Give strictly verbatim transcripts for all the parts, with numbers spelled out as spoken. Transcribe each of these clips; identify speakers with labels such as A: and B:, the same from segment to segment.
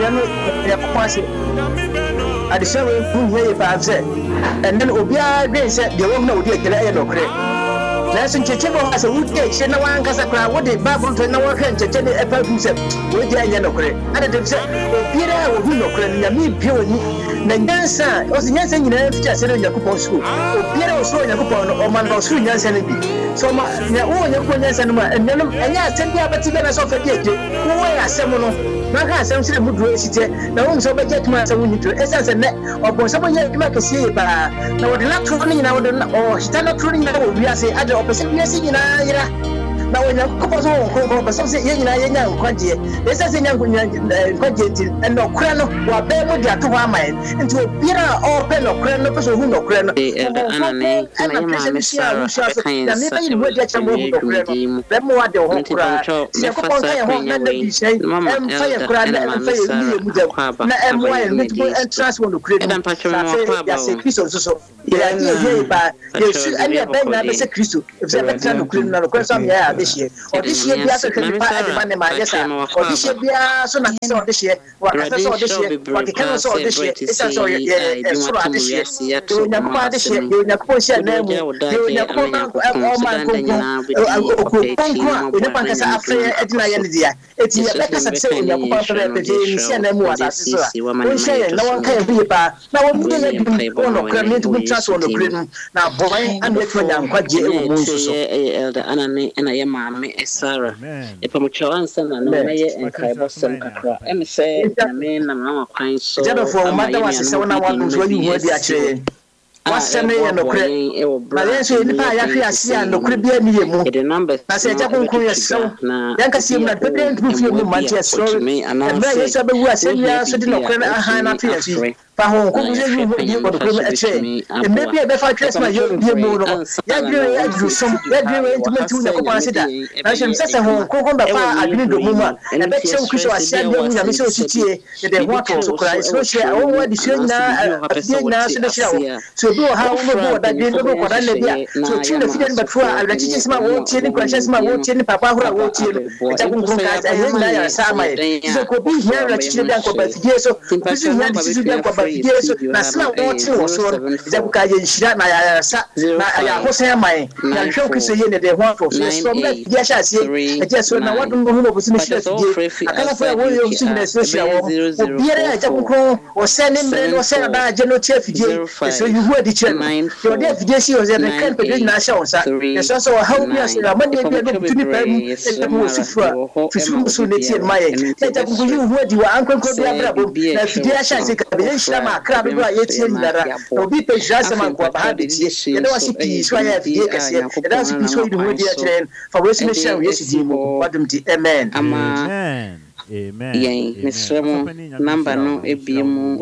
A: no ya kwase ade se we hu ye ba se and then obia dey say the one na odi ekele e no kre na so ncheche bo asa wudi e na wan kasa kra wodi bible to na wa hwe ncheche ne e pa hu se wodi anya no kre ade de se obira wo hu no kre na mi bi oni na nyansa o si nyansa nyina fiti ase no yakupon school obira o so yakupon no o man no so nyansa ne bi so ma na wo yakupon nyansa no ma enenum enya asem bia beti na so fa bi eje wo we asem no na ka asem sire muduro esite na wo so beje tuma asem wo nyitro esanse ne obon so boye tuma kesi ba na wo de na tro ni na wo de o hita na tro ni na wo wi ase ade opese bi ase nyina yira na wo yakupon so wo ko ko so se ye nyina ye nya nkwaje esanse nya nkwaje ti no kra no wa be mu dia to wa mai nti obira o pe no kra no peso hu no kra no
B: ana ne ana ma me sa
A: na me ba yi wo dia chamo hu no kra no be mu wa de ho kra se ko pon kan ho na bi sei em fa ye kra na em fa ye ni mu de na em wa ye ni to entrance wo no kra no ya se Kristo so so ya ye ye ba ye su ani be na be se Kristo if se be tran no kra no kra so me ya de she o de she bia se kan pa ade ma ne ma ye sa o de she bia so na se o de she wa ka so o de she wa ke kan so o de she isa so ye so o de she do nya pa de she do nya po she na mu do nya po na o ma ko ko ko ko ne pa ka sa afre edina ye ne dia eti ye be ka sa se o nya ko pa pe pe ni she na mu asa so o she ye na wan ka ye bi pa na wo mu ye bi ko no kra mi tu trust on no kra na boy an be to nya nkwaje e wo mu so so
B: elder anane na ye maame Sarah e pa mo chawansa na na ye enkaebo sem kakra em se na me na ma kwan so
A: jado for mother was se wona wa nso yi ho di a kire waseme ye no kure na ye so ni pa ya hwe ase a no kure bia ni ye mu na se ja konkon ye so yan ka sie mu na bebe ntu fie mu man tie so na ye so be wu ase ya so di no kure na aha na fie si fa ho ko ye yu ho di ko kure e che e me bia be fa tres ma ye bia mu no ya gbe ya ju so ya gbe ntu mentu na ko pa se da na se se ho ko ko ba fa adwini do mu ma e be che ku so ase bia mu ya me so titie e de ho to so kura so share o wa di share na bia na so de share so do ha wo bo da din do ko da le bia so chin da fidan batua ala chichi sima wo tie ni kwansha sima wo tie ni papa hura wo tie no ta kun kun ka ta he na ya sa mai so ko bi here la chichi dan ko ba fidie so bi so here chichi dan ko ba fidie so na sima wo tie wo so ja ku ka ye shira na ya sa na ya ho se mai na hwe ku so ye ne de ho to so so na ya sha sie e je so na wa dun ho bo so ni shira fidie akala fo wo yo so ni so shira wo bi ya ja kun kun o se ni mre no se na da je no tie fidie so you who di chen so dey fidie si o ze de kan pe na sha on sa so so how we are say amade bi do tuni pa mu e mo sifra fisu so ne tie ma ye e ta ku you who di wa ankon ko bi abra bo na fidie sha se ka be shira ma kra be do a ye tie ni dara obi pe jira se man ko ba ha de tie e da wasi pi so ya fidie ka se e da wasi pi so di ho di a chen fa we se ne sha we se di mo wadum di amen
B: amen amen yen mesremo number no ebiemu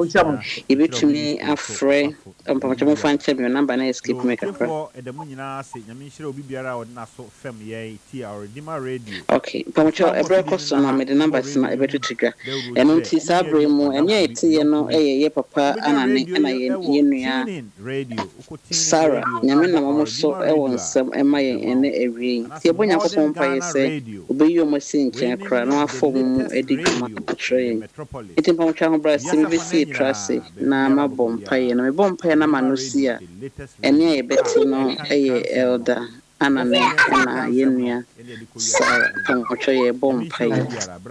B: ebetumi afre ampacho mo fanche mi number na escape me kakra
C: edemu nyina ase nyame nhire obi biara o na so fam ye T R Dima radio
B: okay ampacho ebre koso na me the numbers na ebetutuga eno nti sabre mu enye etiye no eye ye papa anane na ye yenua
C: radio
B: Sarah nyame na mo so e won nsem e ma ye ene ewie ti ebonya kopon pa ye se obeyi o mo sin chen kra no afom edi kama train itin pa mo twa ho bra sim bi si trase na ma bompa ye na me bompa na manosia ene e beti no eye elder anane na yenua sa pomocho ye bompa ye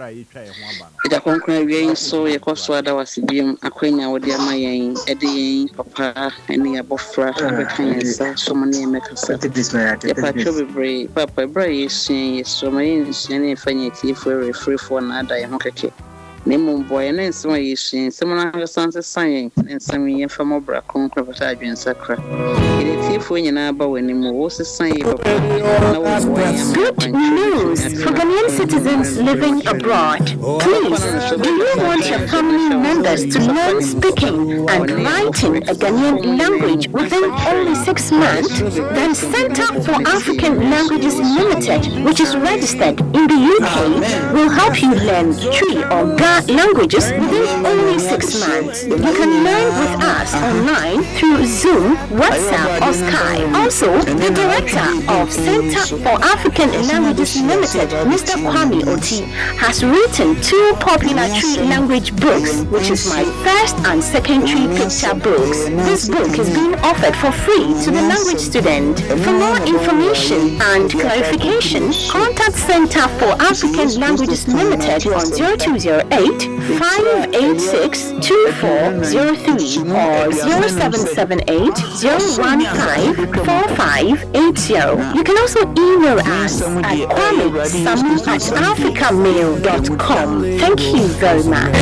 B: ida konkran wie so ye koso ada wasibiem akwenya wodi ama yen ede yen papa ene abofra abekan yesa so mo ne mekasa ye patcho bebre papa bra yesu yesu ma yen yen fanya ti for free for na ada ye ho keke nemu boy na nsema yesu nsema na sanse san nsema ye famo bra konkran pata adwen sakra ile tifo nyina ba wani mu wo sesan ye papa na wo
D: good news for Ghanaian citizens living abroad. Please, do you want your family members to learn speaking and writing a Ghanaian language within only six months? Then Center for African Languages Limited, which is registered in the U K, will help you learn three or Ga languages within only six spokesman. You can learn with us online through Zoom, WhatsApp, or Skype. Also, the director of Center for African Languages Limited, Mister Kwame Oti, has written two popular Twi language books, which is my first and second Twi picture books. This book is being offered for free to the language student. For more information and clarification, contact Center for African Languages Limited on zero two zero eight, five eight six, two four zero three or zero seven seven eight, zero one five, four five eight zero. You can also email us at kwamesamu at africamail dot com. Thank you very much.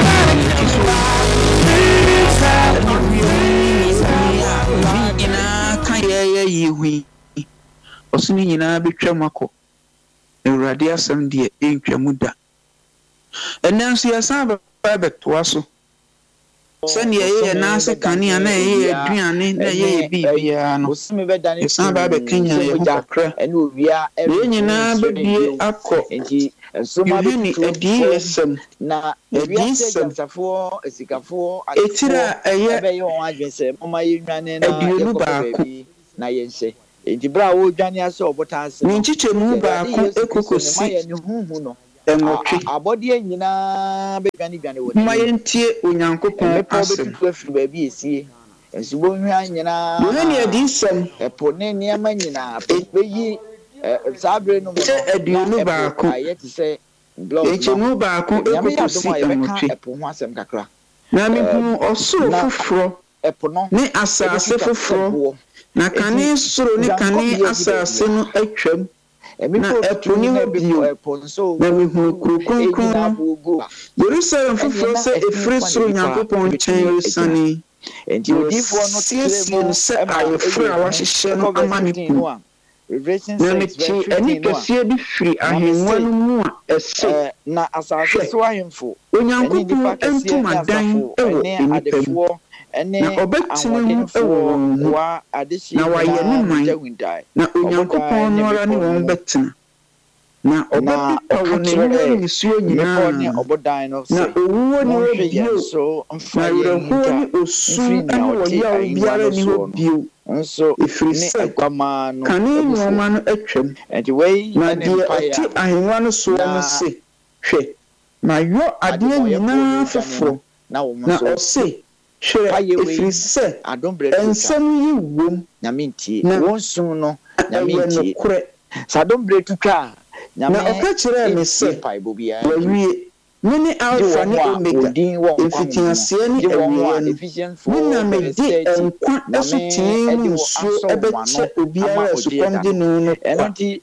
E: Osuni nyina betwa mako Ewurade asem de entwamu da enanso yasan ba betwa so sani ye na se kania na ye aduane na ye bibia no yasan ba be kenya ye ho kakra
F: ene owia
E: e nyina bebie akọ
F: enti ensoma
E: bi edi esem
F: na ewia se gasafo esikafo
E: etira eye
F: be ye won adwese mama ye nwane na
E: aduonu ba
F: na ye nse enti bra wo dwane ase obota ase
E: ni nchichemu ba ko ekokosi
F: maye ni huhu no
E: enwotwe
F: abode nyina be dwane dwane wo
E: maye ntie onyankopon asem
F: afiri ba bi esie enso bo hwa nyina
E: wo ne adisem
F: epo ne niam nyina be yi sabre no
E: che aduonu ba ko
F: ayeti se blog
E: echemu ba ko ekokosi enwotwe
F: epo ho asem kakra
E: na me hu osoro foforo
F: epo no
E: ne asase foforo na kane soro ne kane asase no atwam na epo ni bio na me hu kronkron Jerusalem foforo se efiri soro Nyankopɔn nkyɛn resani
F: enti odifo no
E: tiemo se ayefiri a wahyehyɛ no amanipu na me ti ani kɛseɛ bi firi ahengua no mu a ɛse
F: na asase so ahemfo
E: Onyankopɔn ntomadan ɛwɔ nipa mu na obetini mu ewo wa adehye na waye ne man na Onyankopɔn no ara ne wɔn betena na obepipa wo ne mu nisuo nyinaa na owuo ne obio na yerɛho ne osu ne wɔyaw biara ne hɔ bio nso efiri sɛ kane nneɛma no atwam na deɛ ɔte ahengua no so no se hwɛ na yɔ adeɛ nyinaa foforɔ na ɔse efiri sɛ ensɛm yi wom
F: nyamintie wonsun no nyamintie sadombre tutwa
E: na ɔka kyerɛ me sɛ wawie mene alpha ne omega mfitiaseɛ ne awiei no na mede nkwa asotene mu nsuo ɛbɛkyɛ obiara asukɔm de no no kwa deɛ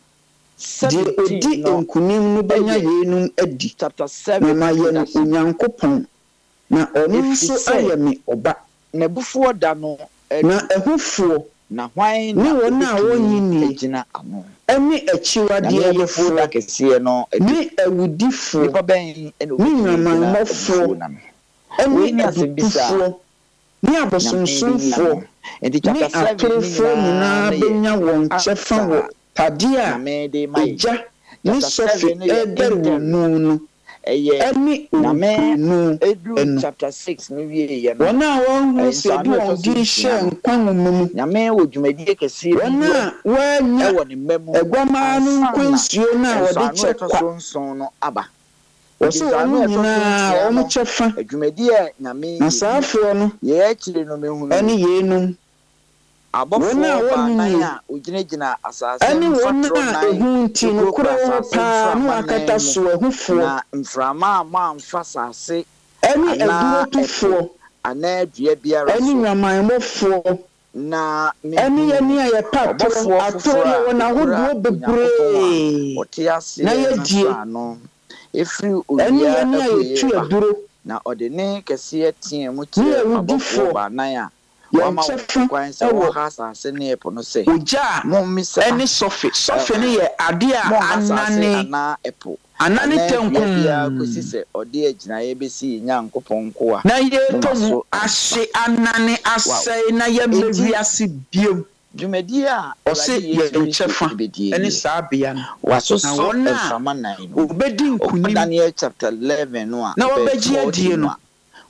E: odi nkunim no bɛnya yeinom adi na mayɛ no Onyankopɔn na ɔno nso ayɛ me ɔba
F: na bufuo da no
E: na ɛhofoɔ
F: na hwan
E: ne wɔn a wɔnyi nie
F: gyina ano
E: ɛne akyiwadeɛ yɛfoɔ
F: da kɛseɛ no
E: ne awudifoɔ
F: nipa bɛn
E: ne nwamanmɔfoɔ ɛne abubufoɔ ne abosonsomfoɔ ne atorofoɔ nyinaa bɛnya wɔn kyɛfa wɔ tadeɛ a ogya ne sɔfe ɛdɛre wɔ mu no ɛne ɔmenu ɛnu
F: chapter six no wie yɛ
E: no wɔn a wɔn ho sɛ bi wɔn di hyɛ nkwa nwoma mu
F: nyame wɔ dwumadie kɛseɛ bi
E: wɔn a wɔanya
F: ɛwɔ ne mma mu
E: ɛguamaa no nkwansuo no a wɔde kyɛ kwa
F: nson no aba
E: wɔsɛ wɔn nyinaa wɔn kyɛ fa
F: dwumadie nyame
E: na saa afoɔ no
F: yɛ akyire no mehu no
E: ɛne yɛnum
F: wɔn a wɔn a ogyinagyina asase
E: ɛne wɔn a ehu nti no kura wɔ paa no akata so ɛhufoɔ
F: na mframa a ma amfa asase
E: ɛne adurotofoɔ
F: anaa dua biara
E: ɛne nwamanmɔfoɔ
F: na
E: ɛne yɛne a yɛpa atoro atoro na wɔn ahodoɔ bebree na yɛdie
F: no efiri
E: ɛne yɛne a yɛtu aduro
F: na ɔde ne kɛseɛ teɛ mu kyerɛ abɔfoɔ baanan a wama kwan sɛ wɔ ha asase ne ɛpo no sɛ
E: ogya ɛne sɔfe sɔfe no yɛ ade a anane anane tɛnkum
F: kɔsi sɛ ɔde agyinaeɛ bɛsi Nyankopɔn nko a
E: na yɛtɔ mu ahye anane asɛe na yɛmmɛ wiase biom
F: dwumadie a
E: ɔsɛ yɛnkyɛfa ɛne saa bea no
F: wasosɔ mframa nan no
E: obɛdi nkunim
F: Daniel chapter eleven no a
E: na wɔbɛgye adie no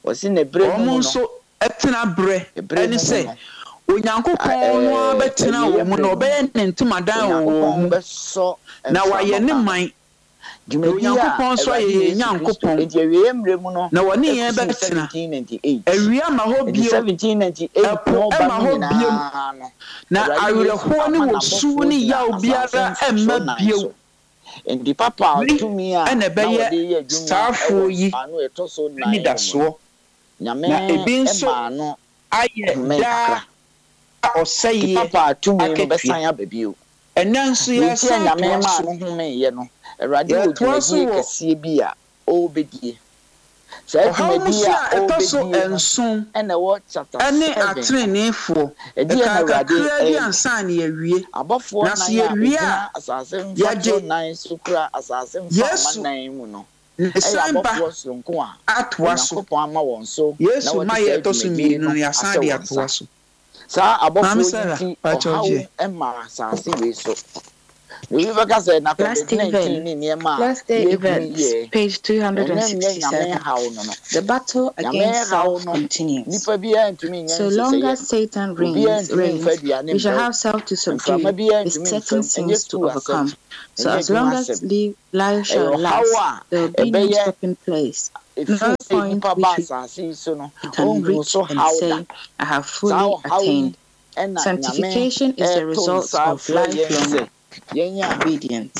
F: Wasi ne bre mu no.
E: Omo so etena bre. Eni say Onyankopon no abetena wo mu no be ne ntimadan wo mu. Na waye ne man. Onyankopon so ye Nyankopon. Na woni ye betena. Awia ma ho bio
F: seventeen ninety-eight no ba mi na.
E: Na awreho ne wo su ne ya obiara emma bio.
F: Ndi papa to me a
E: na be ye staffo yi ni daso.
F: Nyame
E: na ebi nso
F: no
E: aye da oseye
F: papa to me no be san ababio.
E: Enanso ya
F: sa nyame ma no me ye no. Erade odwuadi kese bi a obedie. Say tumedi a
E: obedie enson
F: ene wo chapter
E: seven. Ene atrenefo. E ka kakra bi ansan na yawie.
F: Abofo na yawie asase mfato nine sukra asase mfa manan mu no.
E: Esampa atwaso
F: ama won so
E: Yesu ma ye to so mi no ya san de atwaso.
F: Sa abofo ti o e ma asase we so.
D: Last event, last day events, page two hundred sixty-seven. The battle against self continues. So long as Satan reigns, reigns, we shall have self to subdue, with certain sins to overcome. So as long as life shall last, there will be no stopping place. No point which we can reach and say, I have fully attained. Sanctification is the result of lifelong obedience.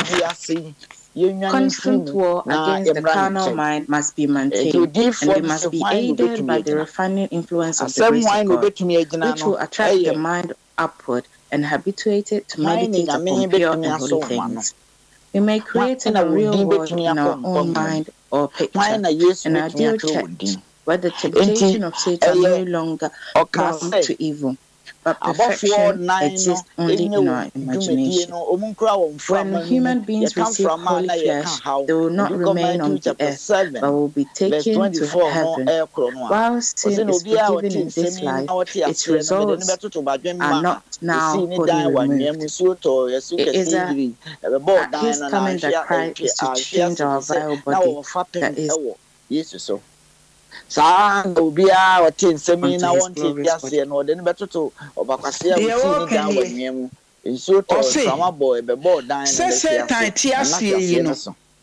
D: Constant war against the carnal mind must be maintained, and they must be aided by the refining influence of the grace of God, which will attract the mind upward and habituate it to meditate upon pure and holy things. We may create an unreal world in our own mind or picture, an ideal church where the temptation of Satan no longer comes to evil, but perfection exists only in our imagination. When human beings receive holy flesh, they will not remain on the earth, but will be taken to heaven. While sin is forgiven in this life, its results are not now wholly removed. It is at His coming that Christ is to change our vile body, that is
F: Sa obia o tin semi na won tin biase no de ne betoto obakwase a won tin dan wanwem nso to sama boy be boy dan
E: se se tan ti ase yi no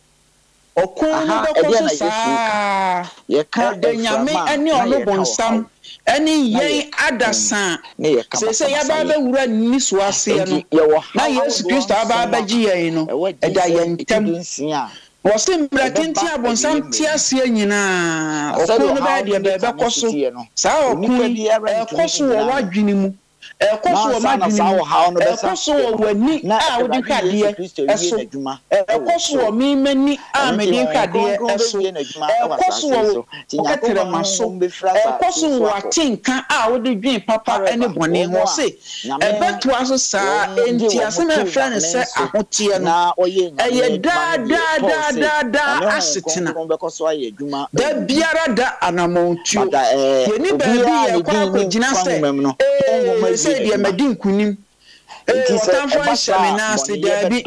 E: okun no be ko sa
F: ye ka
E: de nyame ani ono bonsam ani yen adasa se se ya ba be wura ni so ase no na Yesu Kristo aba ba gi yen no eda yen tem Wasim bratinti abonsam tiasie nyina okun no ba de be be koso sa okun e koso wo wadwini mu e koso wo madwini mu e koso wo wani a wodi kwade eso e koso wo mimani a medi kwade eso e koso wo oketere maso e koso wo atinka a wodi dwen papa ene bone ho se e beto aso sa enti asem e fra ne se ahotie no e ye da da da da da asetina da biara da anamontio ye ni ba bi ye kwa ko gina se eh se de medin kunim eh otanfo hyamina se da bi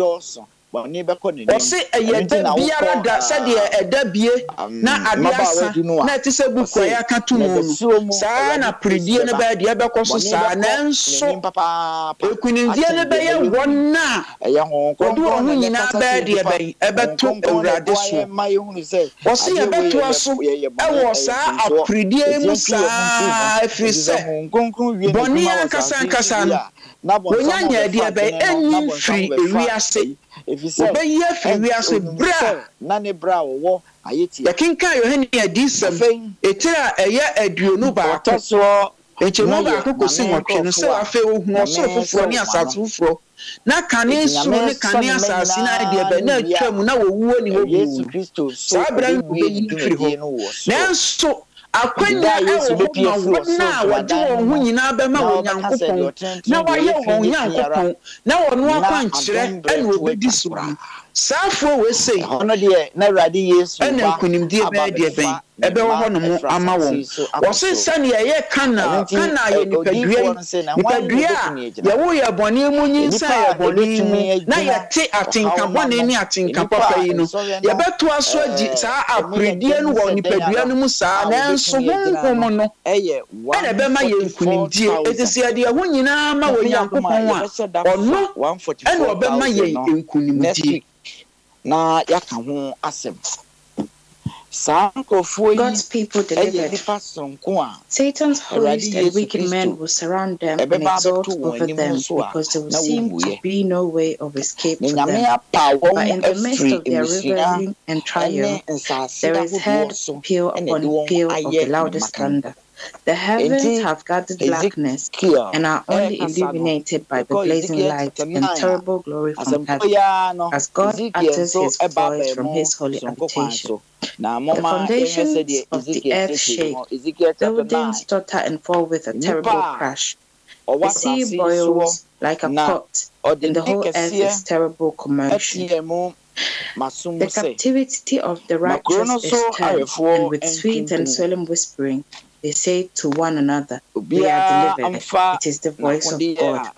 E: Ose eyede biara da sede eda bie na abiasa na ti se buku ya katumu sa na pridie ne ba de ebekoso sa na nso ekunindie ne be ye wonna odu ohun nyina ba de ebe ebeto ewrade so ose ye beto aso ewo sa apridie mu sa efrise boni ankasa ankasa no wonyanya de ebe enyi free ewiase Obeye free as a bra
F: na ne bra wo ayeti
E: ya kinka Yohane adisem etira eye aduonu ba to so echemu ba akoko se nwotwe no se afa ohun so foforo ni asasufuro na kane suru ni kane asasi na de be na atwam na wowuo ni ho
F: Yesu Kristo so
E: abran be free ho nanso akwanya ewo na wade won hu nyina be ma wonyankopon na waye won nyankopon na wono akwankyere ene obedi so Safo we say
F: ono de na Awurade Yesu ba
E: ena kunimdie be de ben ebe wo ho no mo ama wo wo se sane ye kana kana ye nipadua nipadua ye wo ye bone mu nyinsa ye bone mu na ye te atinka bone ni atinka papa yi no ye beto aso agi saa apredie no wo nipadua no mu saa na enso honhom no
F: eye
E: ena be ma ye kunimdie etisi ye de ho nyina ma wo Yankopon a ono ena obe ma ye kunimdie
F: na yaka ho asem
D: God's people delivered. Satan's foolish and wicked men will surround them and exalt over them because there will seem to be no way of escape for them. But in the midst of their reveling and triumph, there is heard peal upon peal of the loudest thunder. The heavens have gathered blackness and are only illuminated by the blazing light and terrible glory from heaven, as God utters his voice from his holy habitation. The foundations of the earth shake, buildings totter and fall with a terrible crash. The sea boils like a pot, and the whole earth is terrible commotion. The captivity of the righteous is turned, and with sweet and solemn whispering, they say to one another, "We are delivered." It is the voice of God.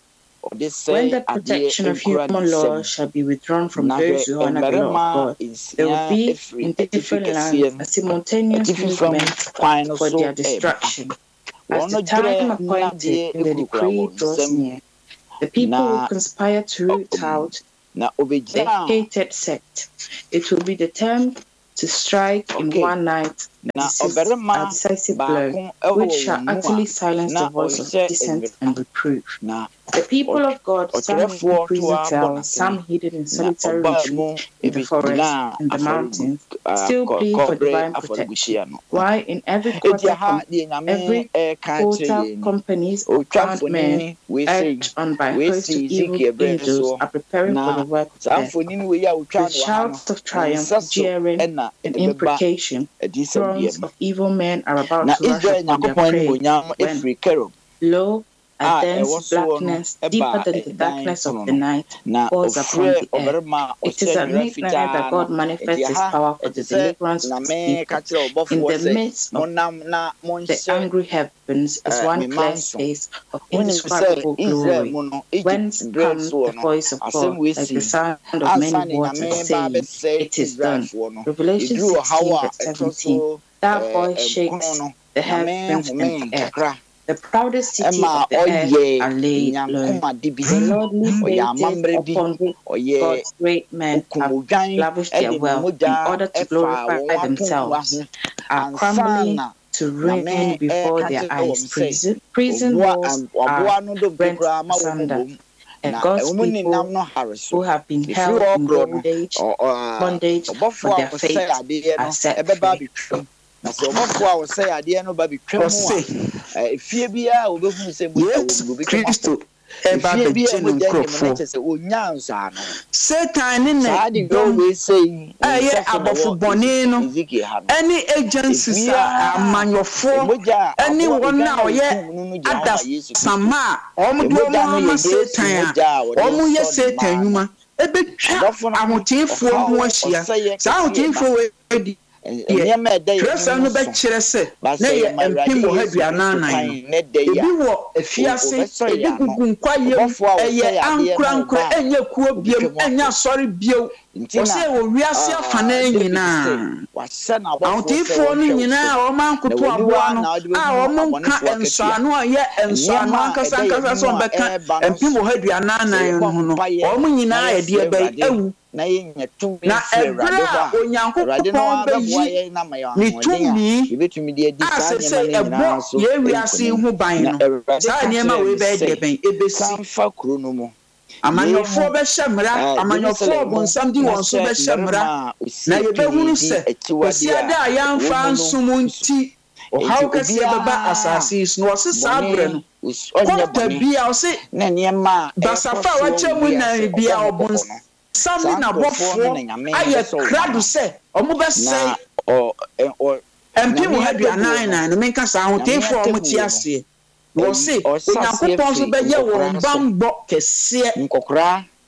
D: When the protection of human law shall be withdrawn from those who honor the law of God, there will be in different lands a simultaneous movement for their destruction. As the time appointed in the decree draws near, the people will conspire to root out the hated sect. It will be the term to strike in okay. one night a decisive blow, which shall utterly silence the voice of dissent and reproof. The people of God, some in prison cells, some hidden in solitary retreat in the forest and the mountains, still plead for divine protection. Why in every quarter, com- every quarter companies of found men, urged on by hosts of evil angels, are preparing for the work of death. With shouts of triumph, jeering, and imprecation, throngs of evil men are about to rush upon their prey when, lo, a dense blackness, deeper than the darkness of the night, falls upon the earth. It is at midnight that God manifests his power for the deliverance of his people. In the midst of the angry heavens is one clear space of indescribable glory, whence comes the voice of God, like the sound of many waters, saying, "It is done." Revelation sixteen, verse seventeen. That voice shakes the heavens and the earth. The proudest city of the earth are laid low. The lordly faces upon which God's great men have lavished their wealth in order to glorify themselves are crumbling to ruin before their eyes. Prison, prison walls are rent asunder. And God's people who have been held in bondage, bondage for their faith are set free.
F: Na so mafo a say ade no ba betwam a efie bia obehun se mu
E: Kristo eba beje no krofo Satan ne na do we say aye abofo bone no any agencies a amanyofo any won na oye ada sama omo do mo Satan omo ye Satan nyuma ebetwa ahotinfo ho ahia sa ahotinfo we Tresa no be kire se na ye empim wo haduana nan ebi wo afiase ebi gugu nkwaye eye ankura nkura enye kuo biem enye asori bio o se wo wiase afana nyina awtifo no nyina o mankoto aboa no a o monka ensano aye ensano ankasa ankasa so beka empim wo haduana nan ho no o mo nyina ye de bai ewu na yenya tumi fira onyankopon beyi ni tumi ebetumi de edi sa ne ma so ye wiase hu ban no sa ne ma we be de ben ebesi fa kro no mo amanyofo be hyemra amanyofo bonsam di won so be hyemra na ye be hunu se osi ada ayamfa nsumunti o how ka se baba asasi no se sabre no onye bia o se na ne ma basafa wa chemu na bia obons Sami na bofo aye kradu se omo be say o empi mo haduana na no menka sa hotemfo omo ti ase wo se onyankopon so be ye wo bambo kese
F: nkokora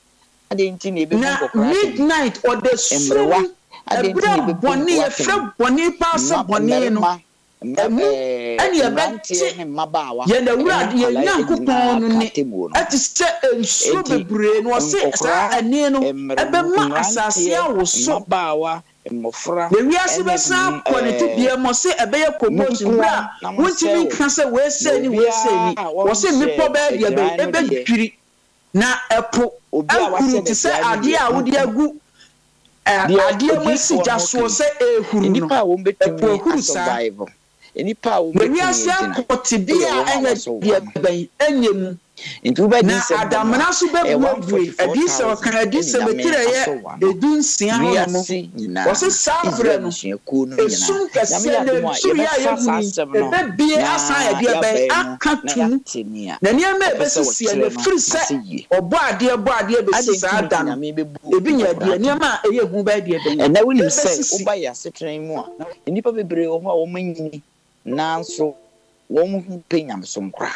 E: na midnight or the sun ebra boni e fe boni pass boni no emu eni ebeti ye na wura ye nyankopon no ni ati se ensu bebre no se sa ani no ebe ma asase awoso
F: Mofra
E: the wiase besa quality bia mo se ebe ye kobochi bra wontimi ka se we se ni we se ni wo se nipo ba dia be ebe twiri na epo akuru ti se ade a wodi agu ade mo si jaso se ehuru no
F: nipa wo betumi survive enipa wo betumi
E: wiase akoti bia enya dia ben enyem
F: Into bed
E: na adamna so be buabue adi se okan adi se betire ye edunsia ho mo wo se savre no esun kase ne su ya ye hu ebe bie asan ade be akatum na niam ebe sisi e free se obo ade bo ade be sisi adam ebi nya ade niam a eye hu ba ade be
F: na woni se oba ya setren mu a nipa bebre wo ho a wo manyini nanso wo mu penyam som kra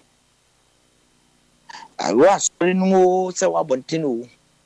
F: awa sori no se wa bontino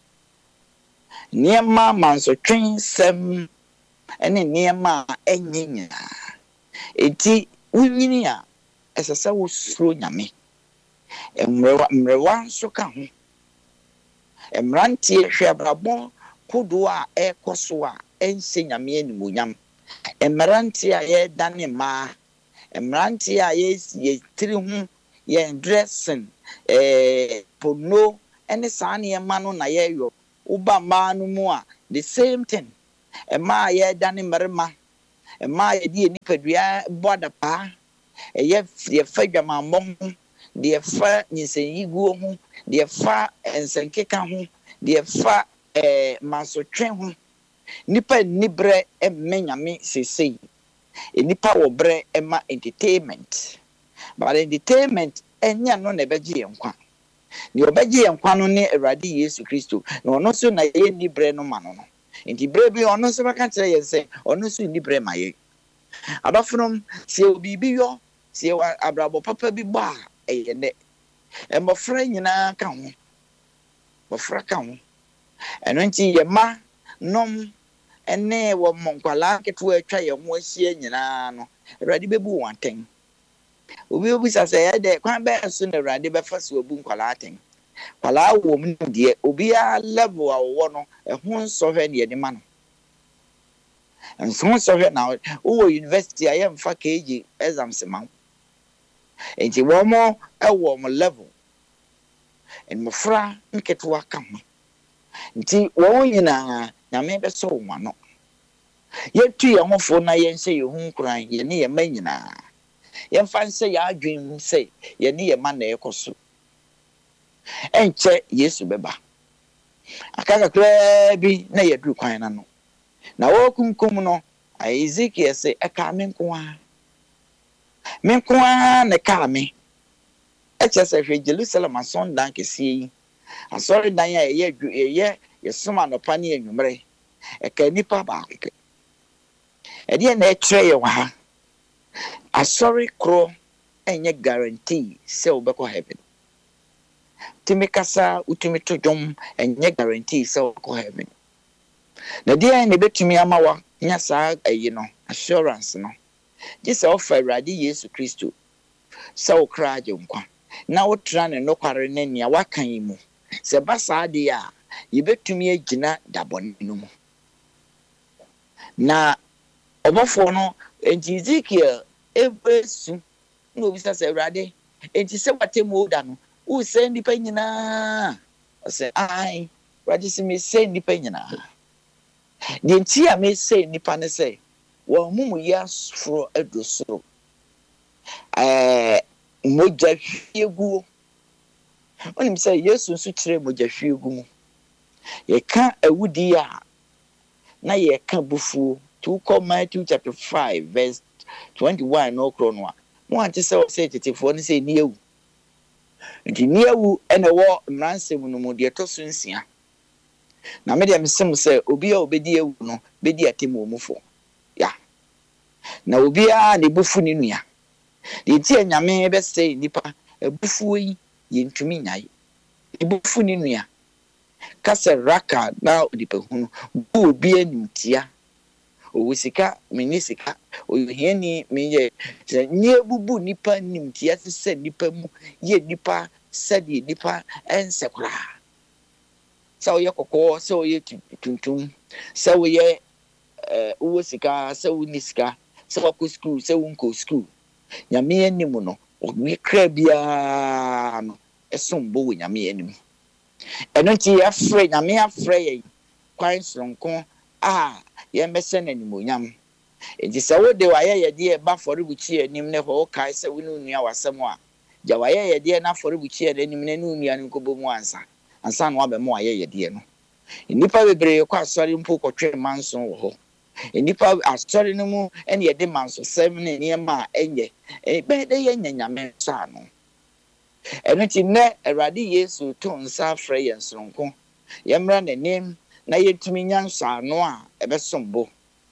F: niema manso twen sem ene niema enyinya enti winyini a esese wo suro nyame emrewa mrewa so ka ho emrantie hwebrabon kodo a ekoso a ense nyame animonyam emrantie a ye dane ma emrantie a ye ye tiri hu ye dressing eh pono ene sane e ma no na ye yo uba ma no mu a the same thing e ma ye dane merema e ma ye di nipadua boda pa e ye ye fadwama mom de fa nyisenyi guo hu de fa ensenkeka hu de fa eh mansotwe hu nipa nibre e menyame sesei e nipa wo bre e ma entertainment but entertainment enya no na beje yenkwa ni obeje yenkwa no ne Awurade Yesu Kristo na ono so na ye nibre no ma no no enti bre bi ono so baka kire ye se ono so nibre ma ye abafunom se obibi yo se abrabo papa bi ba eye ne embofra nyina ka ho bofra ka ho eno nti ye ma nom ene wo monkwala ketu atwa ye ho ahie nyina no Awurade bebu wanten obi obi sase ya de kwan be so na Awurade be fa so obu nkwala aten kwala wo mu de obi a level a wo no ehun so hwe ne de ma no enso so hwe na wo university a yemfa K G exams ma enti wo mo e wo mo level en mo fra nketo aka ho nti wo nyina na me be so wo no yetu ye hofo na yense ye hu nkran ye ne ye ma nyina ye fanse ya adwin se ye ne ye ma na ekoso enche Yesu beba akaka kra bi na ye duru kwan na no na wo kunkum no Ezekiel se eka menko a menko a ne ka me eche se hwe Jerusalem ason dan kese yi asori dan ya ye ye ye soma no pa ne enwumre eka nipa ba ke ede na etre ye wa asori kro enye guarantee se obekọ heaven timikasa utumi to dwom enye guarantee se obekọ heaven na dia na betumi amawa nya saa ayi no assurance no gise offer Awurade Yesu Kristo se okra je nkwa na wotra ne nokware ne nia wakan yi mu se basa de a yebetumi agina dabon no mu na obofo no enti Ezekiel ebesu no bisa se Awurade enti se watemu da no u se ndipa nyina o se ai Awurade se me se ndipa nyina de enti a me se ndipa ne se wo mumu ya fro edosoro eh moja hwiegu onim se Yesu nso kire moja hwiegu mu ye ka awudi a na ye ka bufu to come Matthew chapter five verse twenty-one no krono a mo ante se o se tetifo ne se ni ewu nti ni ewu ene wo mransem no mu de to so nsia na me de mesem se obi a obedi ewu no bedi atemu omufo ya na obi a ne bufu ni nua de ti anyame be se nipa bufu yi ye ntumi nyai bufu ni nua kasa raka na odipa hunu bu obi animtia owusika minisika ohiani miye nye bubu nipa nimtia se nipa mu ye nipa sadi nipa ensekura sa oye kokko sa oye tuntum sa oye eh owusika sa unisika sa ko school sa unko school nyame animu no owi kra bia no esombo wo nyame animu eno ti afre nyame afre ye kwan sonko a ye mese nanimonyam enti se wo de waye ye de ba fori buchi anim ne ho kai se wonu nua wasem a ja waye ye de na fori buchi anim ne nu nua nko bomu ansa ansa no abem waye ye de no nipa bebre kwa asori mpo kotwe manso wo ho nipa asori no mu ene ye de manso sem ne niema enye e be de ye nyanyame sa no eno ti ne Awurade Yesu to nsa afre ye nsronko yemra nanim na yetumi nyansa no a ebesombo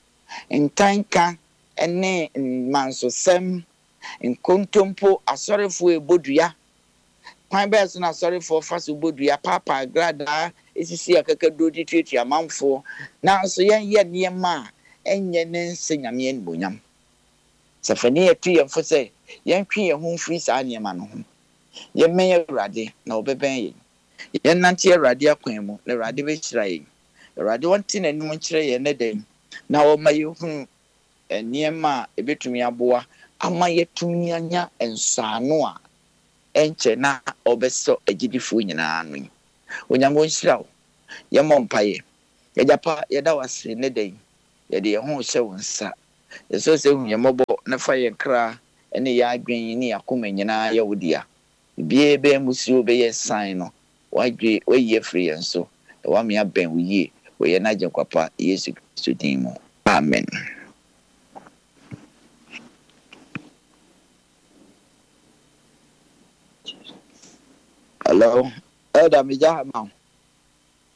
F: ntanka ene manso sem nkontompo asorefo ebodua kwan be so na asorefo faso bodua papa grada esisi akakado tititi amanfo na so yen ye niema enye ne nsenyame enbonyam sefani etu yemfo se yen twe ye ho mfiri sa niema no ho yemme Awurade na obeben ye yen nante Awurade akwan mu na Awurade be kira ye Awurade wonte nanim nkire ye ne den na o ma yehu niema ebetumi aboa ama yetumi anya ensano a enche na obeso agidifo nyina no onyamo nhyirawo ye mompaye ye japa ye da wase ne den ye de ye ho hye wonsa ye so se hu ye mobo na fa ye kra ene ya adwen ni akoma nyina ye wodia bie be musuo be ye sign no wadwe oye free enso wa me aben wiye we ye na jekwapa Yesu Kristo din mu amen. Hello, Elder Mijahama.